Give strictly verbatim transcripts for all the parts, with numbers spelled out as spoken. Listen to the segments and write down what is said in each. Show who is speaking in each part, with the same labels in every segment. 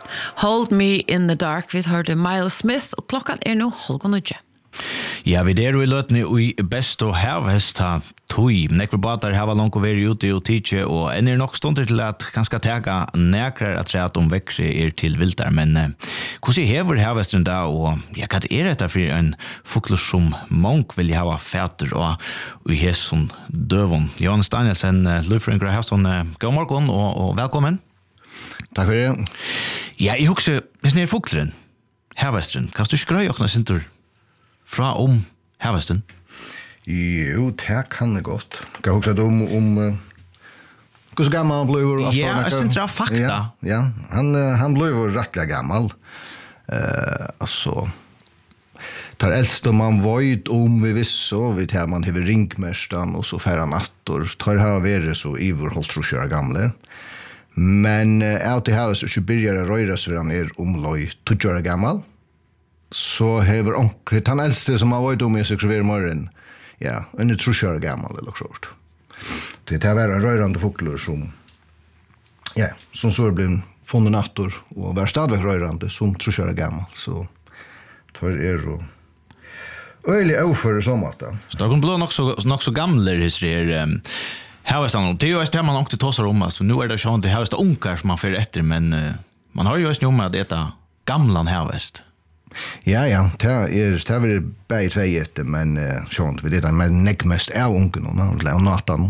Speaker 1: Hold Me in the Dark, vi hørte Miles Smith, og klokkan er nå halv og nødje.
Speaker 2: Ja, vi der i løtene i best og havhest ha tog. Nekve bater hava langt å være ute og tidse, og en er nok stunder til at kanskje tega nekrar at at om vekkre er til viltar. Men eh, hvordan hever havhesten da, og ja, hva er dette for en fukler som monk vil hava fæter og, og i hesson døvon? Johannes Danielsen, Lufringer Havsson, god morgen og, og velkommen.
Speaker 3: Takk for det.
Speaker 2: Ja, jeg husker, hvis ni er fukleren, havhesten, kan du skrøy okna sintur fra om havhesten?
Speaker 3: Jo, det kan det godt. Kan jeg huske om, om uh, hvordan gammel han ble?
Speaker 2: Ja, jeg synes det er fakta.
Speaker 3: Ja, ja. Han, uh, han ble jo rettelig gammel. Uh, altså, tar eldste man vøyd om vi visst så, vi tar man hever ringmestan, og så færre nattor, tar her vært så ivor holdt trosjøra gamle. Men uh, jeg til havs og ikke begynner å røyre seg han er om løy tujjøra gammal, så hever onkret, han eldste som har vært om i seksuver morgen, ja, en er trusjøra gammal eller sånt. Det er vært en røyrande fokler som, ja, som så er blitt funnet nattor, og var stadigvæk røyrande som trusjøra gammal, så tar er og øyelig overfører som at da.
Speaker 2: Så da kan blå nok så, nok så gamle historier, um, havhestan, det er jo det man ångte tåsar om, så nu er det sånn til havhestan unkar som man fyrir etter, men uh, man har jo også noe med at det er gamlan havhest.
Speaker 3: Ja, ja, det er det er bare tvei etter, men uh, sånn, vi det er med nekkmest av unken, og natan.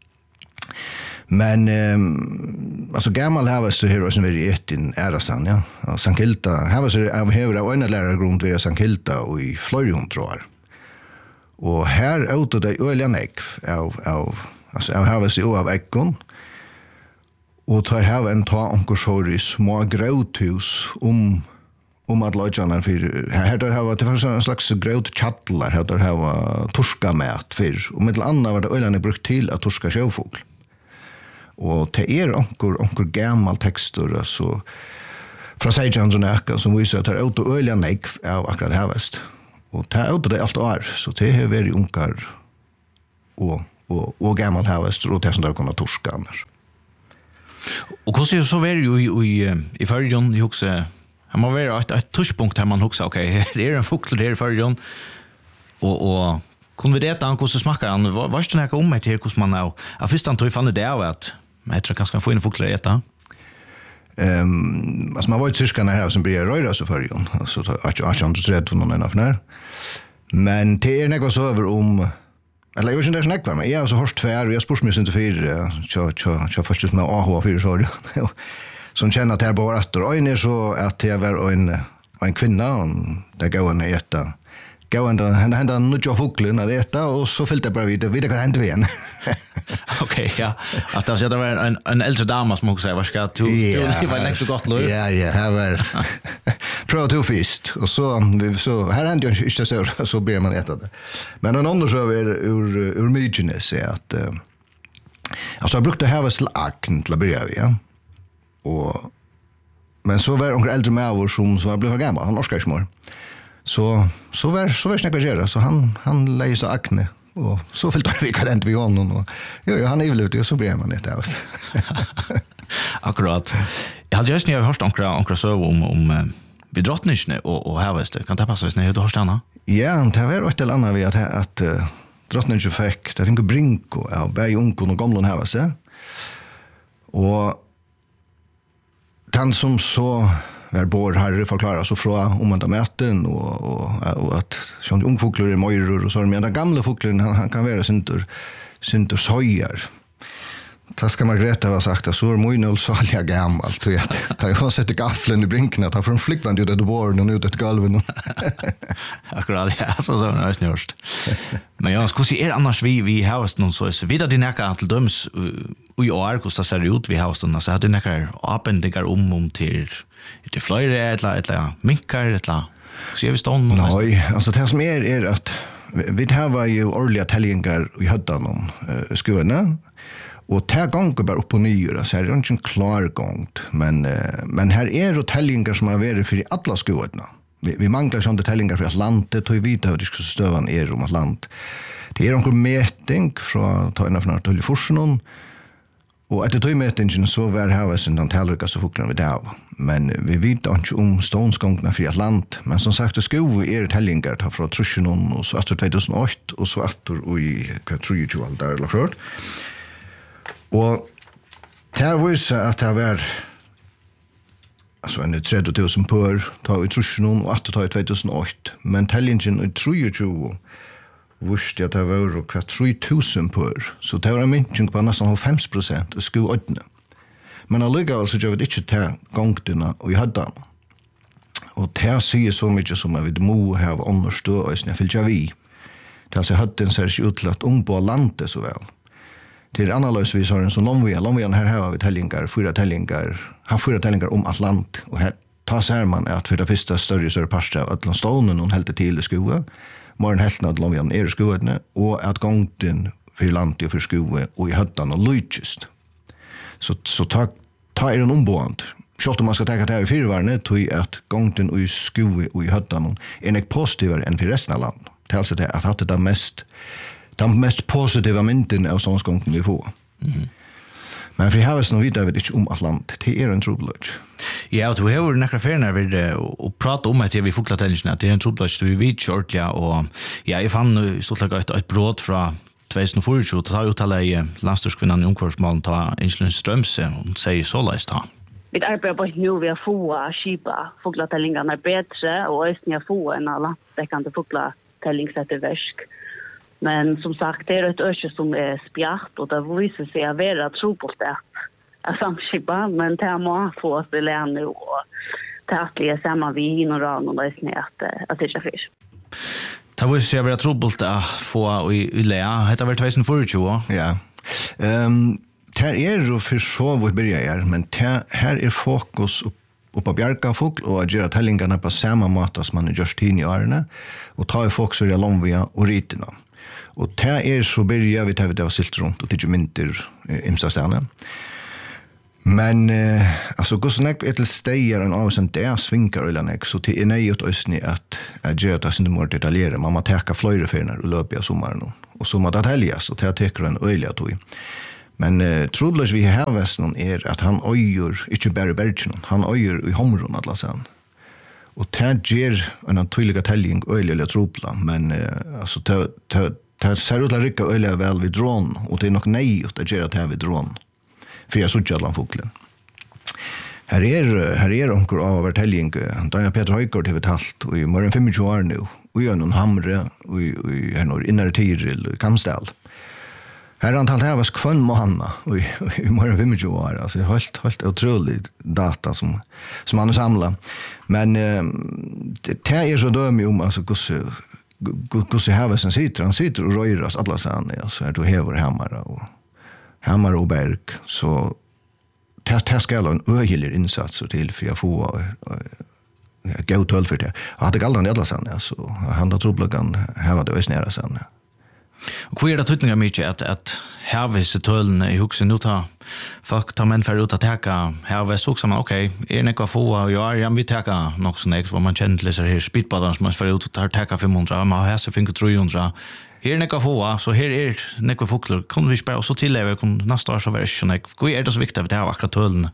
Speaker 3: Men, um, altså, gammal havhest er også veldig etter ærasan, ja. Og Sankt Hilda, havhest er av hever av øyne lærergrunn til Sankt Hilda og i Fløyrjum, tror jeg. Og her er det det øyelig nekv av, av alltså jag har sig av ekon och tar här en ta onkel sorry små gråthus om om att lodgarna för här där har det var en slags gråt chattlar här där har torska mat för och med andra var det öarna brukt till att torska sjöfågel. Och det är onkel onkel gammal texter så från Sejan och Nacka som visar att det är ut och öliga nek av akkurat havest. Och det är ut det allt år så det är väldigt unkar och og og gammal havest og det som der kunne torska annars.
Speaker 2: Og hvordan så var det jo i i i Førjon i hugsa. Han må være et, et touchpunkt her man hugsa, okay, det er en fugl der i Førjon. Og og kunne vi det han hvordan smaker han? Var det noe om et her hvordan man er? Jeg først han tror fann det av at jeg tror kanskje kan få inn fugler i eta.
Speaker 3: Ehm, alltså man var ju tyskarna här som blir röra så Førjon. Alltså att jag har inte sett någon ena för när. Men det är något så över om eller jag vet inte det snackar men jag har så hörst tvär och jag spurs mig inte för så så så först med A H för så som känner att det bara att och är så att det var en en kvinna och det går en äta gå ändå hända hända nutja fågeln att äta och så fällt det bara vidare vidare kan hända igen.
Speaker 2: Okej, ja. Alltså det var en en äldre dam som också säger vad ska du det var lätt gott lov.
Speaker 3: Ja, ja, här var pro to fist och så så här hände ju inte så så ber man äta det. Men en annan så är ur ur Mygenes är att alltså jag brukade ha väl akn till börja ja. Och men så var onkel äldre med vår som som var blev gammal han norska smör. Så så var så var snacka göra så han han läser akne och så fällt vi kan inte vi honom och jo, jo han är väl ute och så blir man det där.
Speaker 2: Akkurat. Jag hade just när hört onkra onkra så om om vi drottningarna och och havest kan det passa när du har stanna?
Speaker 3: Ja, det var ett eller annat vi att att uh, drottningen fick det fick brinko av bäj onkon och gamla havest. Och han som så var bor här förklara så fråga om man möten och och och att sån ungfåglar är mojor och så men den gamla fågeln han, han kan vara syntor syntor sojar. Det ska Margareta ha sagt att så är mojnol så allja gammal tror jag. Jag har sett gaffeln i brinken att han från flickvand ut det borden och ut ett golven.
Speaker 2: Akkurat ja så så är det just. Men jag skulle se är annars vi vi har någon så så vidare din näka till döms i år hur det ser ut vi har såna så hade näka öppningar om om till det flyr eller eller minkar eller så är vi stånd.
Speaker 3: Nej, alltså det som är är att vi har ju årliga tällingar i höddan om uh, sköna. Och det gånger bara upp och nyår så är det inte en klar gång men uh, men här är det tällingar som har varit för alla sköna. Vi vi manglar sånt tällingar för Atlantet och vi vet hur det ska stövan är om Atlant. Det är någon mätning från ta ena från Tulleforsen Og etter tøymetingen så var havesen den talrikaste fuglen vi det av. Men vi vet ikke om stånsgångene for Atlant. Men som sagt, det skulle er tellinger ta fra trusjonen og så etter två tusen och åtta og så etter i tjuetre alt der eller klart. Og det viser at det var altså en trettio tusen per ta i trusjonen og etter ta i två tusen och åtta. Men tellingen i tjuetre visste at det var hva tre tusen per. Så det var en minskning på nesten halvfems prosent i skoøytene. Men allikevel så gjør vi ikke til gangtene og i høddene. Og det sier så mye som at vi må ha understå og jeg fyller vi. Det er altså høddene ser ikke ut til at om på landet så vel. Det er annerledes vi har en sånn lomvia. Lomvian her har vi tellinger, fyra tellinger, har fyra tellinger om Atlant. Og her tar ser man at for det første større større parster av Atlantstånden noen helt til i skoet. Morgen helten av Lomvian er i skoene, og at gongten for landet og for skoet og i høddene og lydkist. Så, så ta, ta er en ombående. Selv om man skal tenke at det er i fyrvarene, tror jeg at gongten og i skoet og i høddene er nok positivere enn for resten av landet. Det er altså det at det er mest, den mest positive mynden av sånnsgongten vi får. Mm-hmm. Men for jeg har sånn videre, jeg vet ikke om Atlant. Det er en trobeløg.
Speaker 2: Ja, og du har jo nekra ferien her ved å prate om at vi fokla tellingen, at det er en trobeløg, vi vet kjørt, ja, og ja, jeg fann i stort sett et, et brot fra två tusen fjorton, ta uttale i landstyrskvinnan i ungkvarsmalen, ta Insulin Strømse, hun sier så leis ta.
Speaker 4: Vi arbeider på nu ved å få skipa foklatellingene bedre, og øyne å få en av landsdekkende foklatellingsetterversk. Men som sagt, det er et øyne som er spjart, og det viser seg å være trobult av samskipa, men det må få oss til å nå, og det er at vi er sammen vi inn og rann, og det er at, at det ikke er fyrt.
Speaker 2: Det viser seg å være trobult å få i Lea. Dette var två tusen fjorton.
Speaker 3: Ja. Um, det er jo for så hvor begynner jeg, men det, her er fokus opp på bjerkafugl og å gjøre tellingene på samme måte som man har gjort tidlig i årene, og ta i fokus for Lomvia og Rytene. Og det er så begynner vi til å ha silt rundt, og det er ikke mynter imsta stedene. Men eh, alltså går så näck ett stegar en av sånt där svinkar eller näck så till är nejut ösni att att göra det sin mer detaljerat man måste täcka flöjre för när och löpa i sommaren och så måste det helgas och ta täcka en öliga tog. Men eh, trubblas vi har västern är att han öjer inte bara bergen han öjer i homron alla sen. Och det ger en tydlig telling öliga eller trubbla men eh, alltså ta ta ta ser ut att rycka öliga väl vid dron och det är nog nejut att göra det här vid dron. För jag såg alla fåglen. Här är här är onkel av vertelling. Daniel Peter Højgaard har betalt och i morgon tjugofem år nu. Och gör någon hamre och i här några inre Tiril Kamsdal. Här antal här var skvön med Hanna och i, i morgon tjugofem år alltså helt helt otroligt data som som han har samlat. Men eh, det är så döm om alltså hur hur hur har sen sitter han sitter och röras alla sen alltså är då häver hammare och Hammar och Berg så det det ska en ögelig insats till för jag får gå tull för det. Jag hade galdan alla sen så han har troblagan här var det väl nära sen.
Speaker 2: Och hur är det tutningar mycket att att här visse tullen i huset nu ta folk tar men för ut att täcka här var så som okej är det något få och jag är vi täcka något så nästa vad man känner läser här speedballans som man för ut att täcka femhundra man har så finka trehundra. Her er nekva få, så her er nekva fokler. Kom vi spørre, og så tillever kom neste år så være ikke nekva. Hvor er det så viktig at det er akkurat tølene?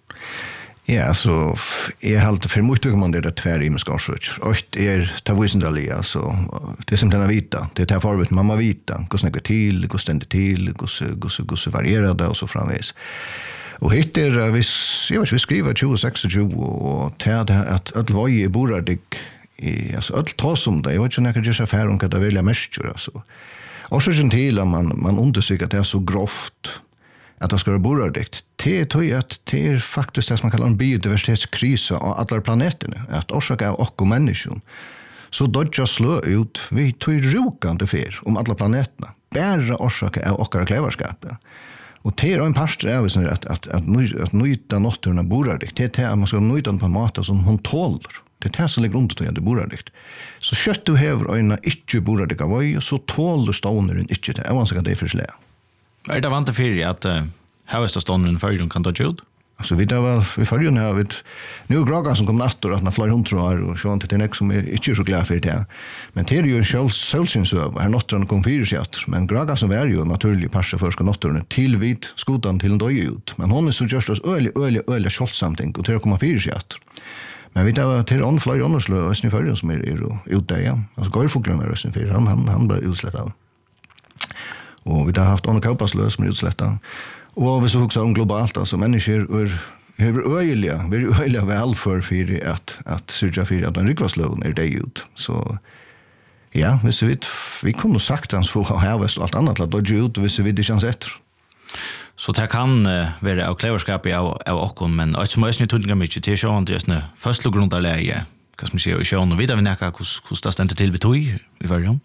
Speaker 3: Ja, så jeg halte for mye man det er tver i med skarsøk. Og det er det visendalige, så det er som denne vita. Det er det forberedt man må vita. Hvordan nekva til, hvordan det til, hvordan varierer det, og så framvis. Og hitt er, hvis, jeg vet ikke, vi skriver tjue tjueseks og det er at alle vøye borer deg I alltså allt tas om det. Jag vet inte när jag affär om det välja mest alltså. Och så sen till att man man undersöker att det är så grovt att det ska vara borradikt. Det tror jag att det är faktiskt det som man kallar en biodiversitetskris av alla planeterna. Att orsaka av och människan. Så dodja slå ut vi tog rokande för om alla planeterna. Bara orsaka av och klevarskap. Och det är en pastor är så att att att att nöjta naturna borradikt. Det är att man ska nöjta den på mat som hon tåler. Det är det som ligger runt och det borradikt. Så kött du häver öjna inte borradika vöj, så tål du stånaren inte det. Jag anser att det är för slä.
Speaker 2: Är det vant för att uh, hävesta stånaren för de kan ta ut?
Speaker 3: Alltså vi där var vi förr ju när vi nu är Gragan som kom natt och att när flyr hon tror och så inte till nästa som är inte så glad för det. Men det är ju en själv solsins över här natten kom fyra sjätte men Gragan som är ju naturligt passa för ska natten till vid skodan till dö ut. Men hon är så just så öle öle öle solsamting och tre komma fyra sjätte. Men vi där till on flyr hon slå och sniför som är är ute ja. Alltså går fåglarna rösten för han han han blir utslättad. Och vi har haft on kaupaslös som är utslättad. Och vi så också om globalt alltså människor är hur öjliga, vi är öjliga väl för för att att sörja för att en rikvaslån är det ut. Så ja, vi så vitt vi kommer sagt hans få harvest och allt annat att då ut vi så vitt det känns efter.
Speaker 2: Så det kan uh, vara av kläverskap av av okon men alltså måste ni tunga mycket till så han just nu första grundläge. Vad ska man säga och sjön och vidare vi näka hur hur det ständer till vi tog i början.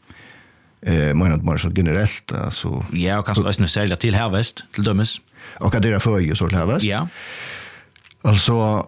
Speaker 3: Eh men att man så generellt alltså
Speaker 2: ja och kanske också sälja till harvest till dömes
Speaker 3: och att det är för ju så harvest
Speaker 2: ja
Speaker 3: alltså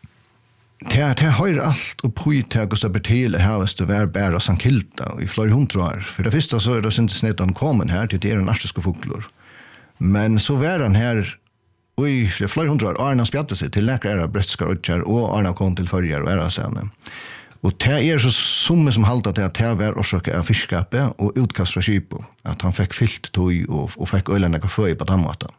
Speaker 3: det det har allt och på ut att gå till harvest det var bara Sankt Hilda i flera hundra år för det första så är det inte snett att komma här till det är nästa fåglar men så var den här oj för flera hundra år Arna spjatte sig till läkare bröstskar och Arna kom till förjar och era sen. Och det är så som som halta till att det var orsaka av fiskskapet och utkast från Kipo. Att han fick fyllt tog och, och fick ölen några för på den måten.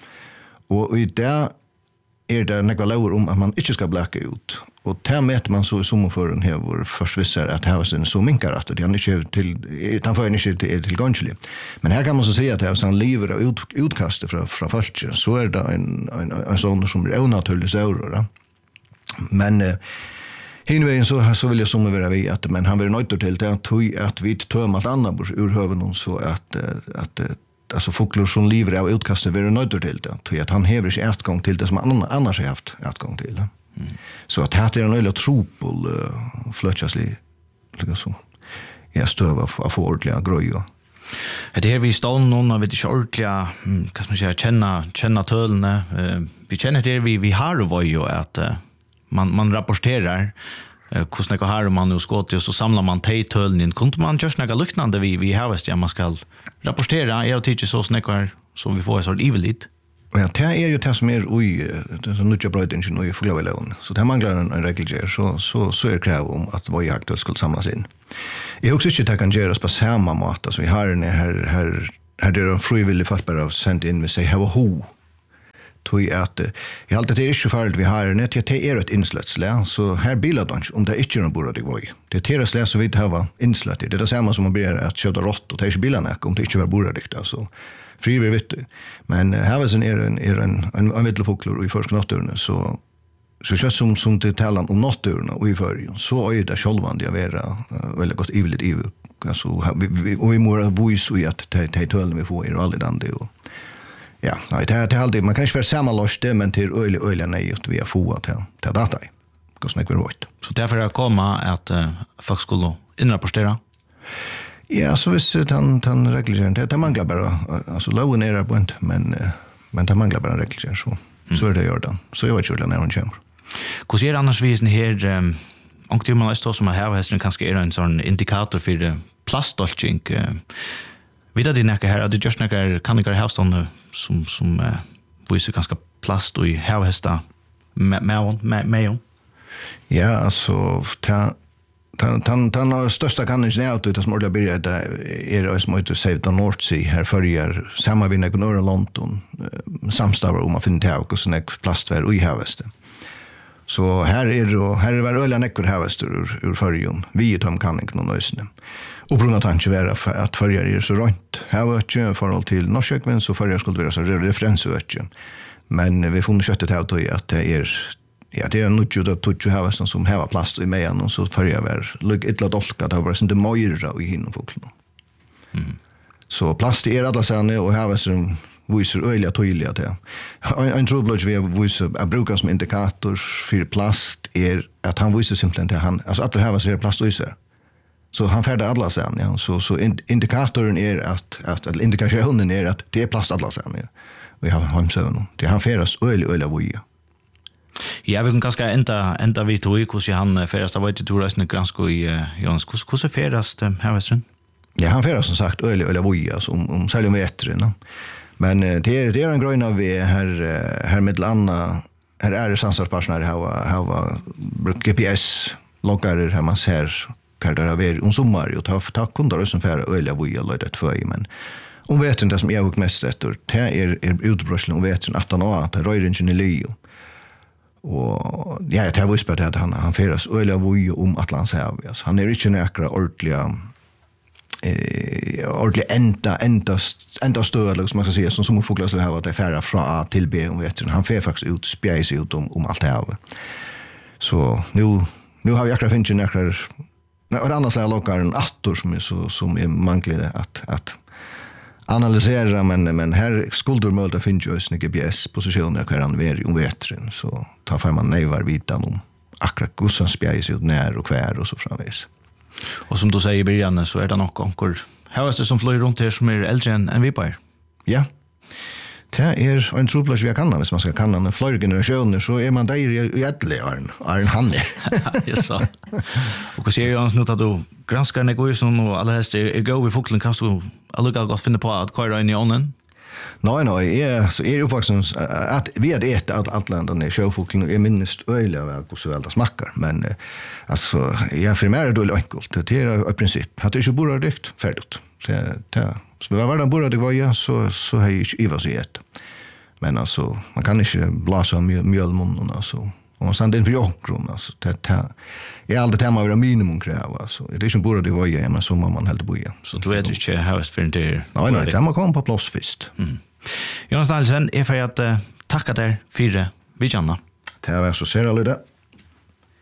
Speaker 3: Och i det är det några lover om att man inte ska bläcka ut. Och det mäter man så i sommarfören här vår försvissar att det var en så minkar att det är inte till han får inte till till gångslig. Men här kan man så säga att det är en lever av ut, utkast från från folk så är det en en, en sån som är onaturlig så men eh, Hinvägen så så vill jag som vara vi att men han vill nöjt till det att att vi tömma allt annat bors ur höven så att att alltså fåglar som lever av utkastet vill nöjt till det till att han häver sig utgång till det som han annars har haft utgång till det. Mm. Så att här är en öle tropol uh, flötslig liksom ja stöva av ordliga gröja.
Speaker 2: Det här vi står någon av det ordliga kan man säga känna känna tölne vi känner det vi vi har vad ju att man man rapporterar eh hur snäcka har man nu skott och så samlar man tejtölnen kunde man just några liknande vi vi har ja man ska rapportera jag tycker så snäckar som vi får en sån evilit.
Speaker 3: Ja, det är ju det som är oj det så mycket bra inte nu i förlåvelån. Så det manglar en, en regel så så så är krav om att vad jag skulle samlas in. Jag också inte kan göra på samma mat så vi har en här här här det är en frivillig fast bara sent in med sig have a who tog att jag alltid det är inte farligt vi har net jag är ett inslätslä så här bilar de om det inte är någon borde det var det teras läs så vi har inslätt det är det samma som man ber att köra rått och ta inte bilarna om det inte var borde det alltså frivilligt vet du men här var sen är en är en en, en mittelfåglar i första naturen så så känns som som till talan om naturen och i förr så är det självande jag vara väldigt gott evigt i alltså vi och vi mår voice och att ta ta töllen vi får i all det andra och ja, nej, det är alltid man kan inte vara samma loste men till öle öle nej att vi har fått till till data. Hur snackar vi åt?
Speaker 2: Så därför är komma att uh, folk skulle inrapportera.
Speaker 3: Ja, så visst han han reglerar det. Det manglar bara alltså lowen är på inte men men det manglar bara reglerar så. Mm. Så är det gör det. Så jag vet ju när hon kommer.
Speaker 2: Hur ser annars visen här um, om det man står som här hästen kanske är en sån indikator för uh, plastdolching. Uh, Vidare det näka här det just näka kan inte ha sån som som uh, visar ganska plast och i hästa med med med
Speaker 3: ja alltså ta ta ta ta största kanningen är ut som ordla börja det är det som att save the North Sea här förr samma vinna i norra London samstavar om man finner det och så näck plastvär och i häveste. Så här är det här är väl öliga näckor häveste ur ur förrjun vi är tom kanningen och nöjsne. Och bruna tanke vara för att förjar är så rent. Här var det ju förhåll till Norrköping så förjar skulle vara så referensöke. Men vi får köttet här då att det är ja det är nog ju då tutju här som som har plast i mejan och så förjar var lugg ett lat dolka det var sånt mojra i hinna folkna. Mm. Så plast är alla såna och här var som visar öliga tydliga det. En en trubbel vi visar att bruka som indikator för plast är att han visar simpelt att han alltså att det här var så plast i sig. Så han färdar alla sen ja så så indikatorn är att att eller indikationen är att det är plast alla sen ja. Vi har han så nu. Det han färdas öl öl av ju.
Speaker 2: Ja, vi kan ganska ända ända vi tog hur så han färdas av till turismen gransko i Jonas hur hur färdas det här var sen.
Speaker 3: Ja, han färdas som sagt öl öl av ju alltså om om säljer med ettre, no? Men det är det är en grön av vi här här med Anna här är det samtalspartner har har G P S loggar här man ser kan det vara om sommar och ta ta kunder som för öliga vi eller det för men hon vet inte som jag har mest efter det är är utbröslen och vet att han har på Röringen i Leo. Och ja, jag har vispat att han han feras öliga vi om Atlantshavet. Alltså, han är inte näkra ordentliga eh ordentligt ända ända ända stöd liksom man ska säga som som fåglar så här att det färra från A till B om vet han fer faktiskt ut spjäs ut om om allt det här. Så nu nu har jag kraftigt näkra och annars är lokalen attor som är så som är mangligt att att analysera men men här skuldurmölda finns ju en G P S-positioner kvar han ver om vetren så tar för man nävar vitan om akkurat gussen spjäs ut när och kvär och så framvis.
Speaker 2: Och som du säger i början så är det nog ankor. Här är det som flyger runt här som är äldre än en vipar.
Speaker 3: Ja. Det är en troplats vi kan hvis man ska kanna en fler generationer så är man där i ädlearn. Är en han är.
Speaker 2: Jag sa. Och så ser jag nu att du granskar negoisen och alla hästar är gå i fågeln kan så alla gott finna på att köra in i ånen.
Speaker 3: Nej, nej, är så är det uppvuxen att vi hade ett att Atlanten är sjöfågeln och är minst öliga väl hur så väl det smakar men alltså jag för mer då enkelt det är i princip hade ju bara dykt färdigt så det så vi var där bara det var ju så så har ju i vad så ett men alltså man kan inte blåsa mjölmunnen alltså om man sänder in på jordkron alltså det det är allt det här med minimum kräva alltså det är ju bara det var ju men så man helt boja
Speaker 2: så du vet inte hur för det
Speaker 3: nej nej det man kommer på plats först
Speaker 2: mm. Jonas Nielsen är för att uh, tacka dig för vi Janna.
Speaker 3: Det var så ser det.